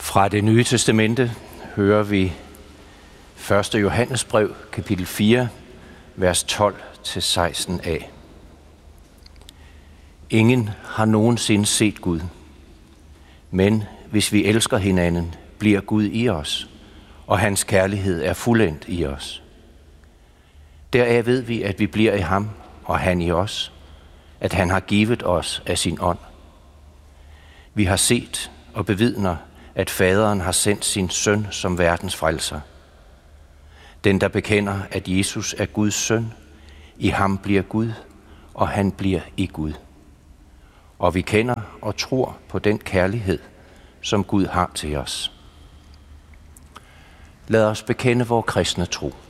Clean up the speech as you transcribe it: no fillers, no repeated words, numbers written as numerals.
Fra Det Nye Testamente hører vi 1. Johannesbrev, kapitel 4, vers 12-16a. Ingen har nogensinde set Gud, men hvis vi elsker hinanden, bliver Gud i os, og hans kærlighed er fuldendt i os. Deraf ved vi, at vi bliver i ham, og han i os, at han har givet os af sin ånd. Vi har set og bevidner, at faderen har sendt sin søn som verdens frelser. Den, der bekender, at Jesus er Guds søn, i ham bliver Gud, og han bliver i Gud. Og vi kender og tror på den kærlighed, som Gud har til os. Lad os bekende vor kristne tro.